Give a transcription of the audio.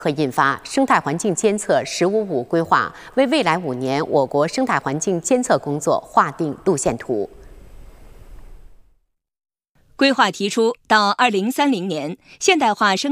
可印发生态环境监测“15+5”规划，为未来5年我国生态环境监测工作划定路线图。 规划提出，到2030年，现代化生